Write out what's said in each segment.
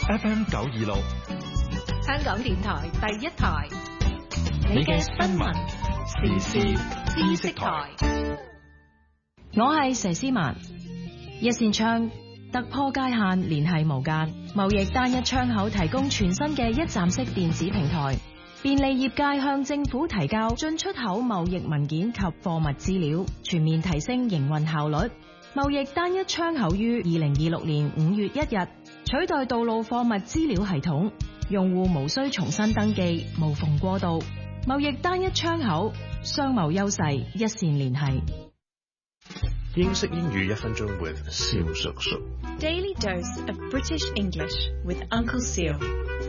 FM 926， 香港電台第一台，你嘅新聞時事知識台。 我係佘詩曼。一線窗突破界限，聯繫無間，貿易單一窗口提供全新嘅一站式電子平台，便利業界向政府提交進出口貿易文件及貨物資料，全面提升營運效率。貿易單一窗口於2026年5月1日取代道路貨物資料系統，用戶無需重新登記，無縫過渡。貿易單一窗口，商貿優勢一線聯繫。 英式英語1分鐘 with 蕭叔叔。 Daily dose of British English with Uncle Seal。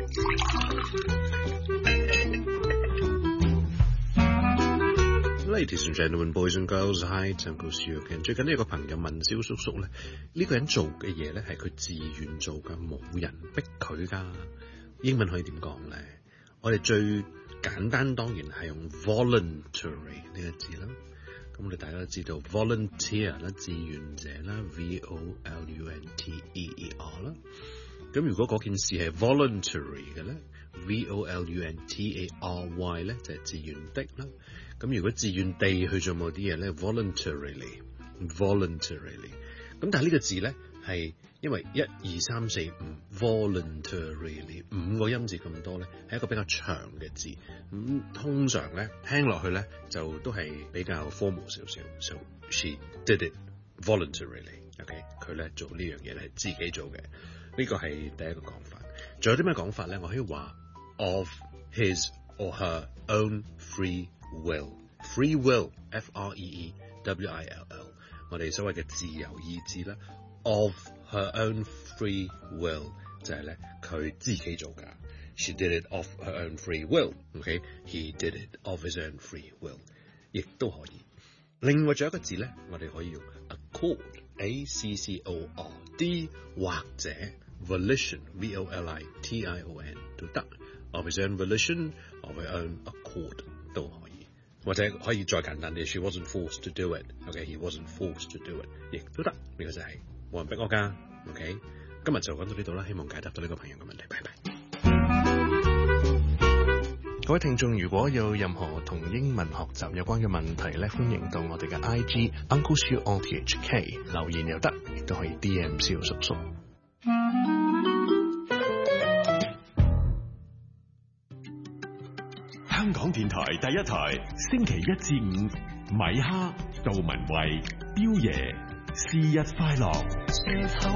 Ladies and gentlemen, boys and girls, hi, Uncle Seal again。最近呢有個朋友問蕭叔叔咧，呢個人做嘅嘢咧係佢自願做㗎，冇人逼佢㗎。英文可以點講咧？我哋最簡單當然係用 voluntary 呢個字啦。咁我哋大家都知道 volunteer 啦，志願者啦 volunteer 啦。咁如果嗰件事係 voluntary 嘅咧 voluntary 咧就係自願的啦。咁如果自願地去做某啲嘢咧 voluntarily。咁但係呢個字咧係因為1、2、3、4、5 voluntarily 5個音字咁多咧，係一個比較長嘅字。通常咧聽落去咧就都係比較 formal 少少。So she did it voluntarily。OK， 佢咧做呢樣嘢咧係自己做嘅。呢個係第一個講法。仲有啲咩講法咧？我可以話 of his or her own free will。Free will F-R-E-E-W-I-L-L， 我哋所謂嘅自由意志啦。Of her own free will 就係咧佢自己做㗎。She did it of her own free will。OK，he did it of his own free will， 亦都可以。另外仲有一個字咧，我哋可以用 accord A-C-C-O-R-D 或者 volition V-O-L-I-T-I-O-N 都得。Of his own volition of her own accord 都可以。或者可以再簡單啲 ，She wasn't forced to do it。OK，he wasn't forced to do it， 亦都得。呢個就係冇人逼我㗎。OK， 今日就講到呢度啦，希望解答到呢個朋友嘅問題。拜拜。各位聽眾，如果有任何同英文學習有關嘅問題咧，歡迎到我哋嘅 IG Uncle Seal RTHK 留言又得，亦都可以 DM 蕭叔叔。 香港電台第一台，星期1至5，米哈、杜文慧、彪爺，是日快樂。